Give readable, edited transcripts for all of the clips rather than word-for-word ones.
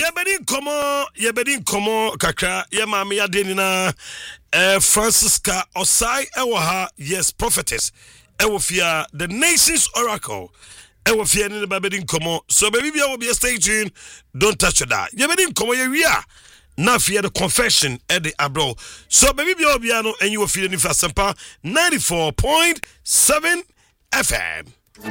Yebedi komo kakra ye maame ya denina Francisca Osai ewa yes prophetess ewo fia the nation's oracle ewo fia ni babedi komo so baby bia will be stay tuned don't touch that yebedi komo ye wia na fia the confession at the abro so baby bia bia no and you will feel ni fa sempa 94.7 FM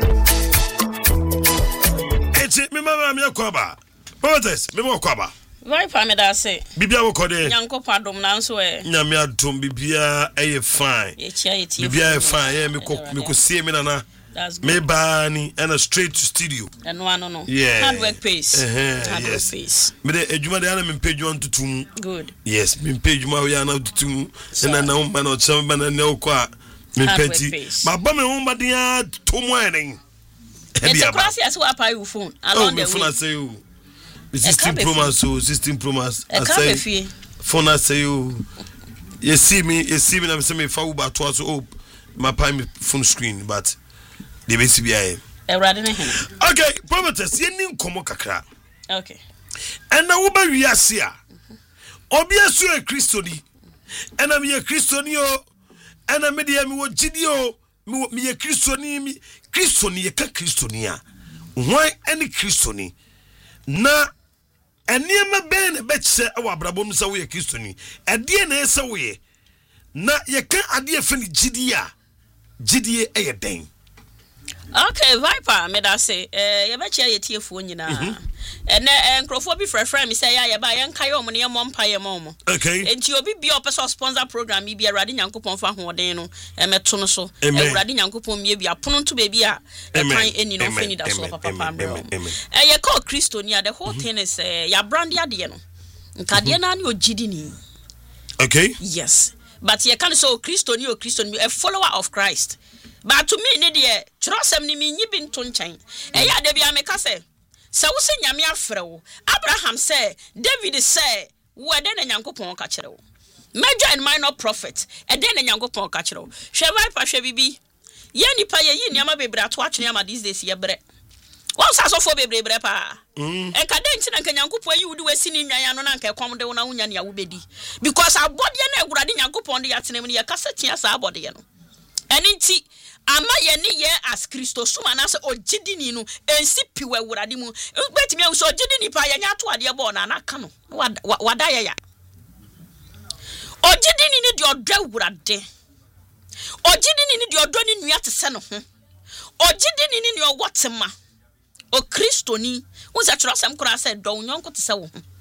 eti me mama me kwaba prophetess me mo kwaba Vai pa me da se. Bibia wo kode. Nyankopɔ adom na nso Nyame adom bibia eye fine. Bibia fine. Me ko see me nana. Me bani and a straight to studio. No. Yeah. Hard work pays. Hard work pays. Me de adwuma de ana me page one to two. Good. Yes, me page ma we ana to two. Na na umba na chamba na ne okwa. Me penti. Ma ba me umba dia to mo enen. It's a class as what pa you phone along the way. Phone I say you. 16 Pro Max, 16 Pro Max. I say, phone I say you see me, I'm saying me for about twice. Oh, my phone screen, but the BCBI. Okay, prophetess, you need come kakra. Okay. And now uba wiasia. Obiasu e Christoni. And I'm a Christonio. And I'm media me wo gidio. Me a Christoni me Christoni ye ka Christonia. Why any Christoni? Na eniema ben betche awa brabom sa we Kristoni ade na ese we na ye kan ade afani gidie den. Okay, Viper me da say ye be chia ye tiefo nyina ene enkrofo bi frefre me say ya ba ye nka ye omo ne ye mompa ye momo. Okay, enti obi bi opeso sponsor program bi Awurade Nyankopon fa hoden no meto no so Awurade Nyankopon mie bi apono to be bi a kan eni no fini da so papa pambe ye call Christonia the whole thing is ya brand ade no nkade na ne ogidi ni. Okay, yes, but ye can so Christoni a follower of Christ. But to me, ne trosem ni mi nyibi nto nchen. Ya de bia meka se wo se nyame afrewo. Abraham say, David say, wo de na Nyankopon ka kire wo. Major and minor prophet, e de na Nyankopon ka kire wo. Hwe vai pa hwe bibi. Ye nipa ye yi niama bebre ato atwene ama these days ye bre. Wo sa so fo bebre pa. E ka de nti na Nyankopon yi wudi wasi ni nwan no na nka ekom de wo na wonya ne awobedi. Because abode na Awurade Nyankopon de yatenem ne ye kasa tia sa abode ye no. Eni ama ye ni ye as Christo suma na se ogidini no ensi piwe Awurade mu betimi a so ogidini pa ye nya to ade bo na aka no wada ye ya ogidini ni de odwa Awurade ogidini ni de odwa ni nua tese no ho ogidini ni ne owotema o Kristo ni wo se tro asem kura se do nyonko tese wo ho